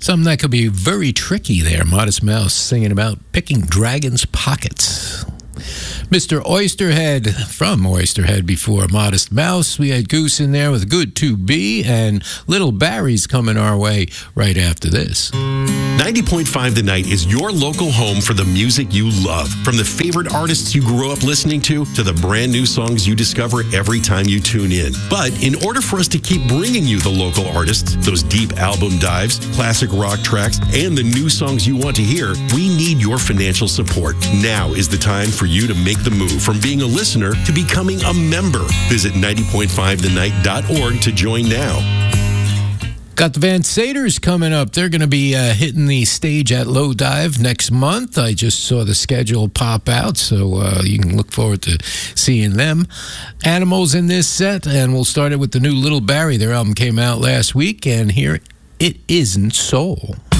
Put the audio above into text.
Something that could be very tricky there. Modest Mouse singing about picking dragons' pockets. Mr. Oysterhead from Oysterhead before Modest Mouse. We had Goose in there with Good to Be, and Little Barry's coming our way right after this. 90.5 The Night is your local home for the music you love. From the favorite artists you grew up listening to the brand new songs you discover every time you tune in. But in order for us to keep bringing you the local artists, those deep album dives, classic rock tracks, and the new songs you want to hear, we need your financial support. Now is the time for you to make the move from being a listener to becoming a member. Visit 90.5thennight.org to join now. Got the Van Saters coming up. They're going to be hitting the stage at Low Dive next month. I just saw the schedule pop out, so you can look forward to seeing them. Animals in this set, and we'll start it with the new Little Barry. Their album came out last week, and here it isn't soul.